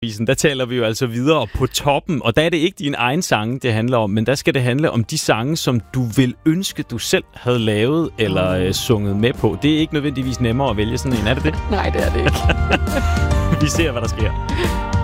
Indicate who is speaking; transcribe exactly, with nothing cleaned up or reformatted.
Speaker 1: Der taler vi jo altså videre på toppen, og der er det ikke din egen sange, det handler om, men der skal det handle om de sange, som du vil ønske, du selv havde lavet eller øh, sunget med på. Det er ikke nødvendigvis nemmere at vælge sådan en, er det det?
Speaker 2: Nej, det er det ikke.
Speaker 1: Vi ser, hvad der sker.